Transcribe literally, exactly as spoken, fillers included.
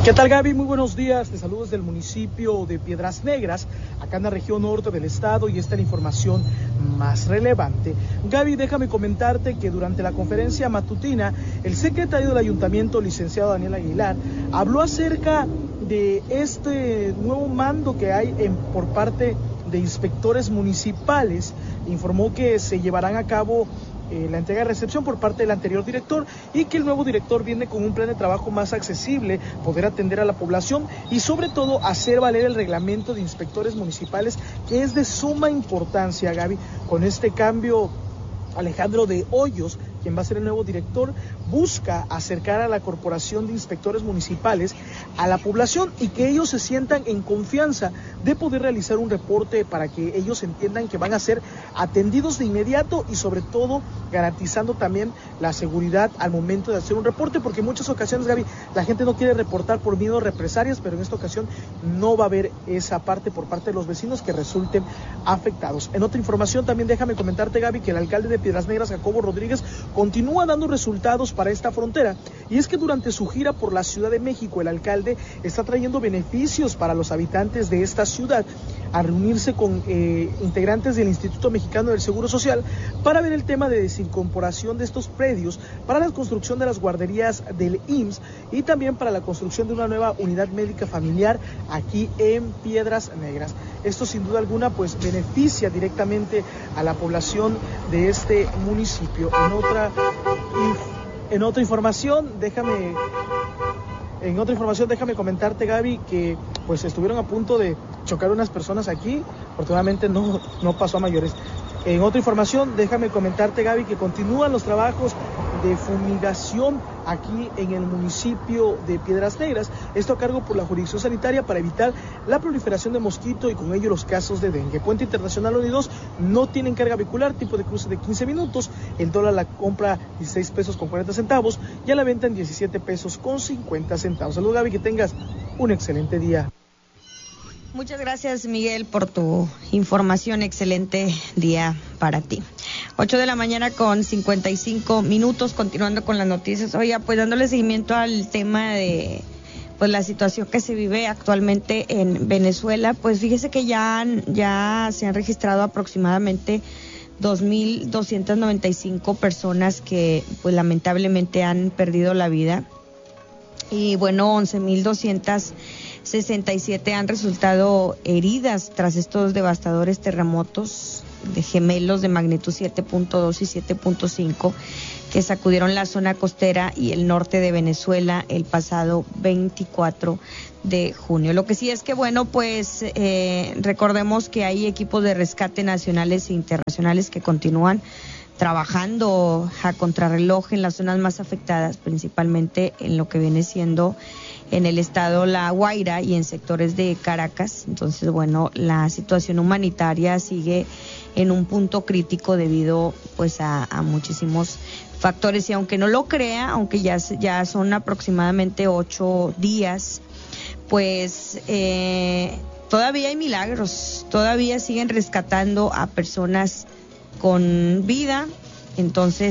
¿Qué tal, Gaby? Muy buenos días, te saludo desde el municipio de Piedras Negras, acá en la región norte del estado, y esta es la información más relevante. Gaby, déjame comentarte que durante la conferencia matutina, el secretario del ayuntamiento, licenciado Daniel Aguilar, habló acerca de este nuevo mando que hay en, por parte de inspectores municipales. Informó que se llevarán a cabo Eh, la entrega de recepción por parte del anterior director y que el nuevo director viene con un plan de trabajo más accesible, poder atender a la población y sobre todo hacer valer el reglamento de inspectores municipales, que es de suma importancia, Gaby. Con este cambio, Alejandro de Hoyos, quien va a ser el nuevo director, busca acercar a la corporación de inspectores municipales a la población y que ellos se sientan en confianza de poder realizar un reporte para que ellos entiendan que van a ser atendidos de inmediato y sobre todo garantizando también la seguridad al momento de hacer un reporte, porque en muchas ocasiones, Gaby, la gente no quiere reportar por miedo a represalias, pero en esta ocasión no va a haber esa parte por parte de los vecinos que resulten afectados. En otra información también déjame comentarte, Gaby, que el alcalde de Piedras Negras, Jacobo Rodríguez, continúa dando resultados para esta frontera, y es que durante su gira por la Ciudad de México, el alcalde está trayendo beneficios para los habitantes de esta ciudad, a reunirse con eh, integrantes del Instituto Mexicano del Seguro Social para ver el tema de desincorporación de estos predios, para la construcción de las guarderías del I M S S y también para la construcción de una nueva unidad médica familiar aquí en Piedras Negras. Esto sin duda alguna pues beneficia directamente a la población de este municipio. En otra, en otra información, déjame... En otra información, déjame comentarte, Gaby, que pues estuvieron a punto de chocar unas personas aquí. Afortunadamente no, no pasó a mayores. En otra información, déjame comentarte, Gaby, que continúan los trabajos de fumigación aquí en el municipio de Piedras Negras. Esto a cargo por la jurisdicción sanitaria para evitar la proliferación de mosquito y con ello los casos de dengue. Puente Internacional uno y dos no tienen carga vehicular, tipo de cruce de quince minutos. El dólar la compra dieciséis pesos con cuarenta centavos y a la venta en diecisiete pesos con cincuenta centavos. Saludos, Gaby, que tengas un excelente día. Muchas gracias, Miguel, por tu información. Excelente día para ti. ocho de la mañana con cincuenta y cinco minutos, continuando con las noticias. Oiga, pues dándole seguimiento al tema de pues la situación que se vive actualmente en Venezuela, pues fíjese que ya, han, ya se han registrado aproximadamente dos mil doscientas noventa y cinco personas que pues lamentablemente han perdido la vida, y bueno, once mil doscientas sesenta y siete han resultado heridas tras estos devastadores terremotos de gemelos de magnitud siete punto dos y siete punto cinco que sacudieron la zona costera y el norte de Venezuela el pasado veinticuatro de junio. Lo que sí es que, bueno, pues eh, recordemos que hay equipos de rescate nacionales e internacionales que continúan trabajando a contrarreloj en las zonas más afectadas, principalmente en lo que viene siendo en el estado La Guaira y en sectores de Caracas. Entonces, bueno, la situación humanitaria sigue en un punto crítico debido pues a, a muchísimos factores, y aunque no lo crea, aunque ya, ya son aproximadamente ocho días, pues eh, todavía hay milagros, todavía siguen rescatando a personas con vida. Entonces